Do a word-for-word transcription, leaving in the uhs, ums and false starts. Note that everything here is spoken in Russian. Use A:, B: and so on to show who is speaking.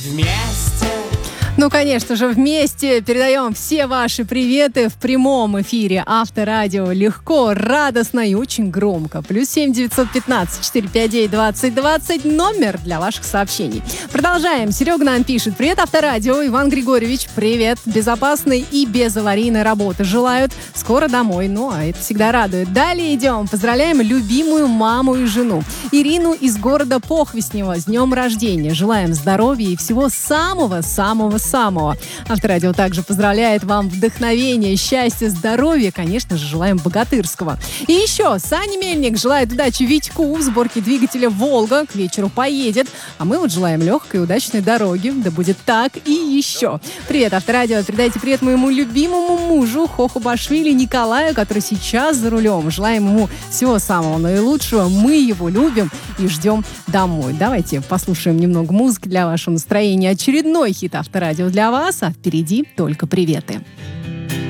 A: Вместе.
B: Ну, конечно же, вместе передаем все ваши приветы в прямом эфире Авторадио. Легко, радостно и очень громко. Плюс семь девятьсот пятнадцать четыре пять девять двадцать двадцать номер для ваших сообщений. Продолжаем. Серега нам пишет. Привет, Авторадио. Иван Григорьевич, привет. Безопасной и безаварийной работы желают. Скоро домой. Ну, а это всегда радует. Далее идем. Поздравляем любимую маму и жену. Ирину из города Похвестнево. С днем рождения. Желаем здоровья и всего самого-самого самого. Авторадио также поздравляет вам вдохновения, счастья, здоровья, конечно же, желаем богатырского. И еще Саня Мельник желает удачи Витьку в сборке двигателя «Волга». К вечеру поедет. А мы вот желаем легкой и удачной дороги. Да будет так и еще. Привет, Авторадио. Передайте привет моему любимому мужу Хоху Башвили Николаю, который сейчас за рулем. Желаем ему всего самого наилучшего. Мы его любим и ждем домой. Давайте послушаем немного музыки для вашего настроения. Очередной хит Авторадио для вас, а впереди только приветы.